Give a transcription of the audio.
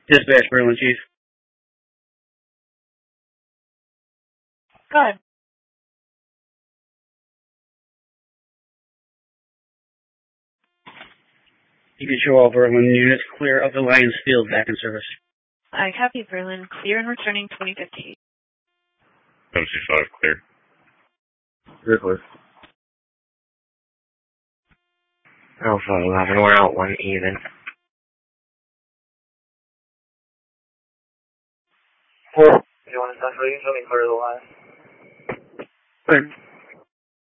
Dispatch, Berlin Chief. Go ahead. You can show all Berlin units clear of the Lions Field back in service. I copy, Berlin. Clear and returning 2015. MC5 clear. Clear. Alpha 11, we're out 1 even. Well, do you want to start reading? Let me clear the line. Good.